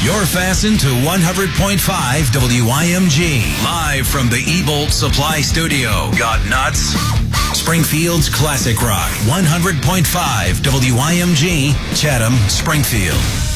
You're fastened to 100.5 WIMG. Live from the Ebolt Supply Studio. Got nuts? Springfield's Classic Rock. 100.5 WIMG, Chatham, Springfield.